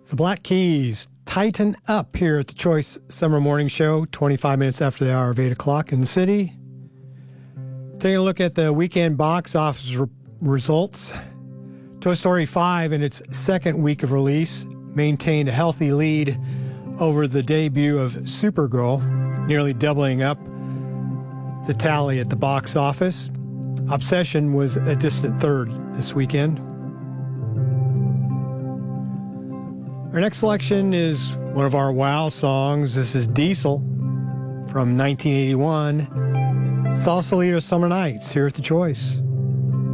The Black Keys, Tighten Up here at the Choice Summer Morning Show, 25 minutes after the hour of 8 o'clock in the city. Taking a look at the weekend box office results. Toy Story 5, in its second week of release, maintained a healthy lead over the debut of Supergirl, nearly doubling up the tally at the box office. Obsession was a distant third this weekend. Our next selection is one of our WOW songs. This is Diesel from 1981, Sausalito Summer Nights here at The Choice.